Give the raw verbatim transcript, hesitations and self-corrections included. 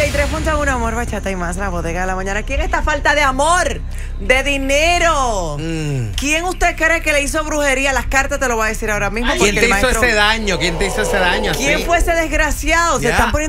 noventa y tres punto uno, amor, bachata y más, la bodega de la mañana. ¿Quién está falta de amor? De dinero. Mm. ¿Quién usted cree que le hizo brujería? Las cartas te lo voy a decir ahora mismo. ¿Quién te hizo maestro... ese daño? ¿Quién te hizo ese daño? ¿Quién así? fue ese desgraciado? Se Ya. están poniendo